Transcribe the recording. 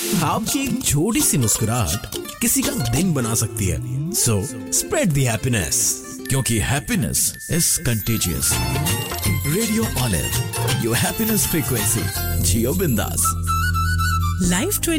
आपकी एक छोटी सी मुस्कुराहट किसी का दिन बना सकती है। सो स्प्रेड द हैप्पीनेस, क्योंकि happiness is contagious. Radio olive, your happiness frequency. जियो बिंदास। लाइफ